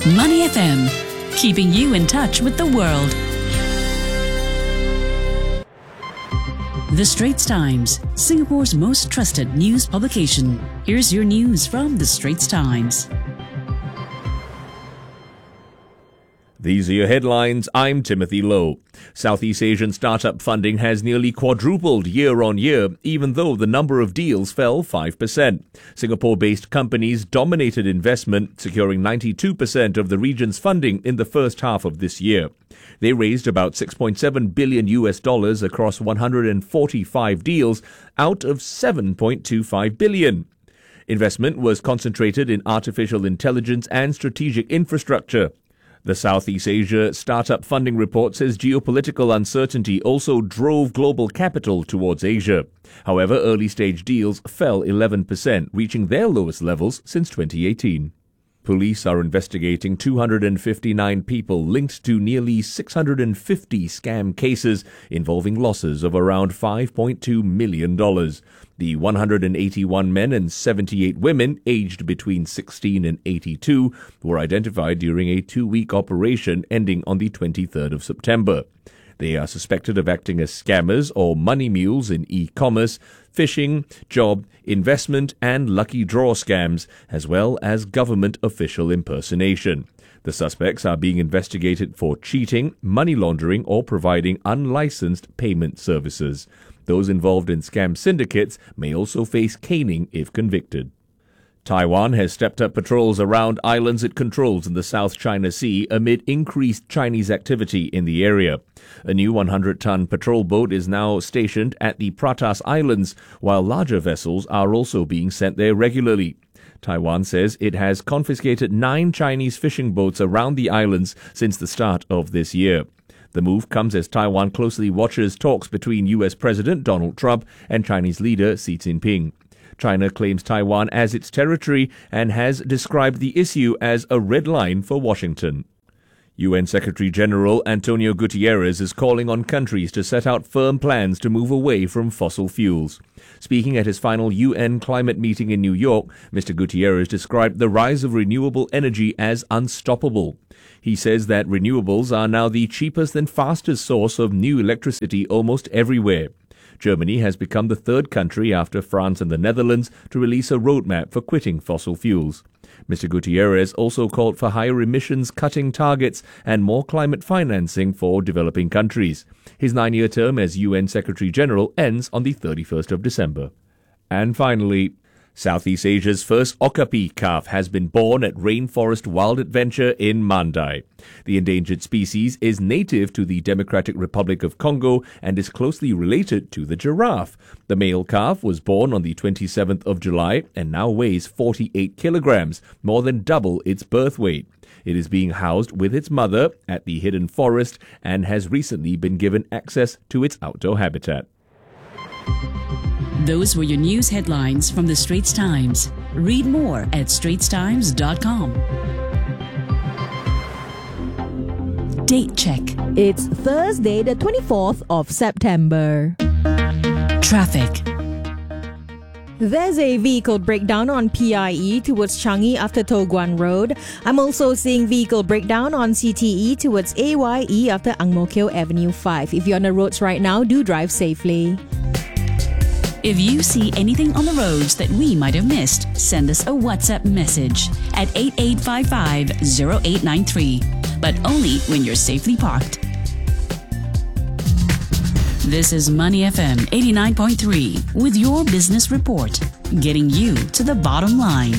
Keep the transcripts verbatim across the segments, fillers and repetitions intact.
Money F M, keeping you in touch with the world. The Straits Times, Singapore's most trusted news publication. Here's your news from The Straits Times. These are your headlines. I'm Timothy Lowe. Southeast Asian startup funding has nearly quadrupled year on year, even though the number of deals fell five percent. Singapore-based companies dominated investment, securing ninety-two percent of the region's funding in the first half of this year. They raised about six point seven billion U S dollars across one hundred forty-five deals out of seven point two five billion. Investment was concentrated in artificial intelligence and strategic infrastructure. The Southeast Asia Startup Funding Report says geopolitical uncertainty also drove global capital towards Asia. However, early-stage deals fell eleven percent, reaching their lowest levels since twenty eighteen. Police are investigating two hundred fifty-nine people linked to nearly six hundred fifty scam cases involving losses of around five point two million dollars. The one hundred eighty-one men and seventy-eight women, aged between sixteen and eighty-two, were identified during a two-week operation ending on the twenty-third of September. They are suspected of acting as scammers or money mules in e-commerce, phishing, job, investment and lucky draw scams, as well as government official impersonation. The suspects are being investigated for cheating, money laundering or providing unlicensed payment services. Those involved in scam syndicates may also face caning if convicted. Taiwan has stepped up patrols around islands it controls in the South China Sea amid increased Chinese activity in the area. A new one hundred ton patrol boat is now stationed at the Pratas Islands, while larger vessels are also being sent there regularly. Taiwan says it has confiscated nine Chinese fishing boats around the islands since the start of this year. The move comes as Taiwan closely watches talks between U S President Donald Trump and Chinese leader Xi Jinping. China claims Taiwan as its territory and has described the issue as a red line for Washington. U N Secretary-General Antonio Guterres is calling on countries to set out firm plans to move away from fossil fuels. Speaking at his final U N climate meeting in New York, Mister Guterres described the rise of renewable energy as unstoppable. He says that renewables are now the cheapest and fastest source of new electricity almost everywhere. Germany has become the third country after France and the Netherlands to release a roadmap for quitting fossil fuels. Mister Guterres also called for higher emissions cutting targets and more climate financing for developing countries. His nine-year term as U N Secretary-General ends on the thirty-first of December. And finally, Southeast Asia's first okapi calf has been born at Rainforest Wild Adventure in Mandai. The endangered species is native to the Democratic Republic of Congo and is closely related to the giraffe. The male calf was born on the twenty-seventh of July and now weighs forty-eight kilograms, more than double its birth weight. It is being housed with its mother at the Hidden Forest and has recently been given access to its outdoor habitat. Those were your news headlines from The Straits Times. Read more at straits times dot com. Date check. It's Thursday, the twenty-fourth of September. Traffic. There's a vehicle breakdown on P I E towards Changi after Toh Guan Road. I'm also seeing vehicle breakdown on C T E towards A Y E after Ang Mo Kio Avenue five. If you're on the roads right now, do drive safely. If you see anything on the roads that we might have missed, send us a WhatsApp message at eight eight five five zero eight nine three, but only when you're safely parked. This is Money F M eighty-nine point three with your business report, getting you to the bottom line.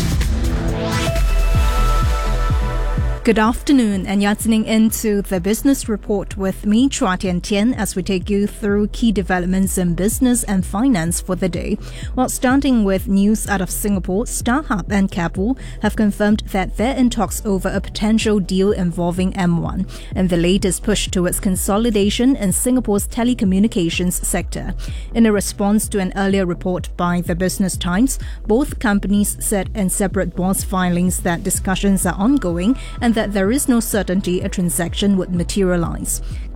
Good afternoon, and you're tuning into the Business Report with me, Chua Tian Tian, as we take you through key developments in business and finance for the day. Well, starting with news out of Singapore, StarHub and Keppel have confirmed that they're in talks over a potential deal involving M one, and the latest push towards consolidation in Singapore's telecommunications sector. In a response to an earlier report by the Business Times, both companies said in separate board filings that discussions are ongoing and that there is no certainty a transaction would materialize.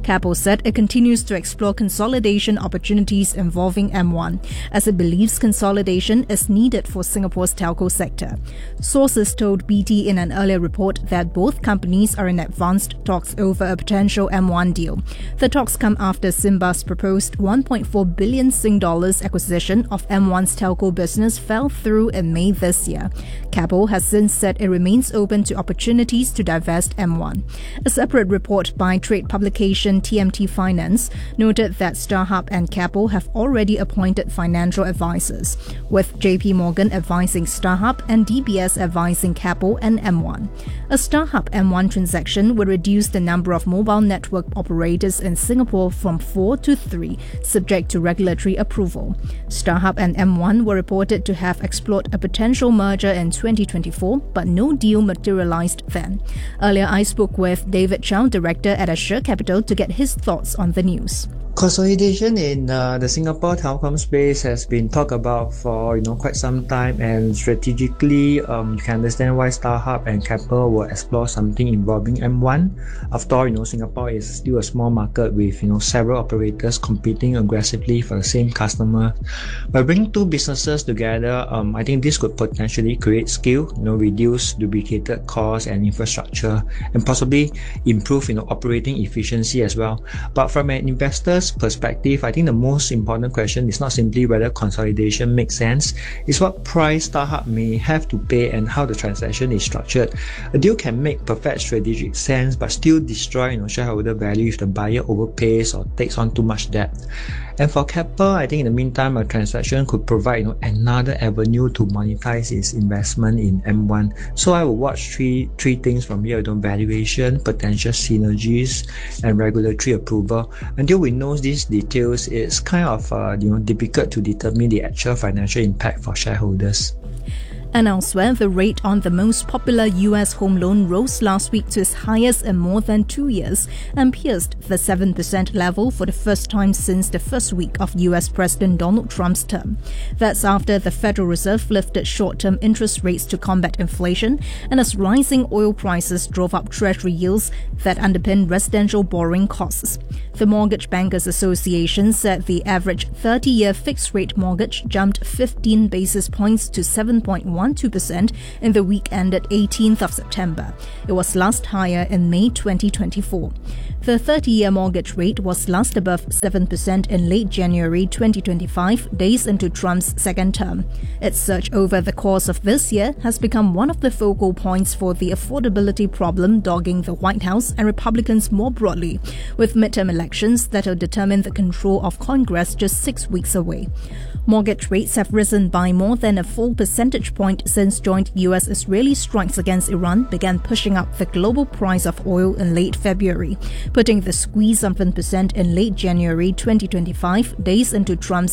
Keppel said it continues to explore consolidation opportunities involving M one, as it believes consolidation is needed for Singapore's telco sector. Sources told B T in an earlier report that both companies are in advanced talks over a potential M one deal. The talks come after Simba's proposed one point four billion Sing dollars acquisition of M one's telco business fell through in May this year. Keppel has since said it remains open to opportunities to divest M one. A separate report by trade publication T M T Finance noted that StarHub and Keppel have already appointed financial advisors, with J P Morgan advising StarHub and D B S advising Keppel and M one. A StarHub M one transaction would reduce the number of mobile network operators in Singapore from four to three, subject to regulatory approval. StarHub and M one were reported to have explored a potential merger in twenty twenty-four, but no deal materialized then. Earlier, I spoke with David Chow, director at Assure Capital, to get his thoughts on the news. Consolidation in uh, the Singapore telecom space has been talked about for you know quite some time, and strategically, um, you can understand why StarHub and Keppel will explore something involving M one. After all, you know Singapore is still a small market with you know several operators competing aggressively for the same customer. By bringing two businesses together, um, I think this could potentially create scale, you know, reduce duplicated costs and infrastructure, and possibly improve you know operating efficiency as well. But from an investor's perspective, I think the most important question is not simply whether consolidation makes sense, it's what price StarHub may have to pay and how the transaction is structured. A deal can make perfect strategic sense but still destroy you know, shareholder value if the buyer overpays or takes on too much debt. And for Keppel, I think in the meantime, a transaction could provide you know, another avenue to monetize its investment in M one. So I will watch three three things from here: you know, valuation, potential synergies, and regulatory approval. Until we know these details, it's kind of uh, you know difficult to determine the actual financial impact for shareholders. And elsewhere, the rate on the most popular U S home loan rose last week to its highest in more than two years and pierced the seven percent level for the first time since the first week of U S President Donald Trump's term. That's after the Federal Reserve lifted short-term interest rates to combat inflation, and as rising oil prices drove up treasury yields that underpin residential borrowing costs. The Mortgage Bankers Association said the average thirty-year fixed-rate mortgage jumped fifteen basis points to seven point one two percent in the week ended eighteenth of September. It was last higher in May twenty twenty-four. The thirty-year mortgage rate was last above seven percent in late January twenty twenty-five, days into Trump's second term. Its surge over the course of this year has become one of the focal points for the affordability problem dogging the White House and Republicans more broadly, with midterm elections that will determine the control of Congress just six weeks away. Mortgage rates have risen by more than a full percentage point since joint U S-Israeli strikes against Iran began pushing up the global price of oil in late February, putting the squeeze on seven percent in late January twenty twenty-five, days into Trump's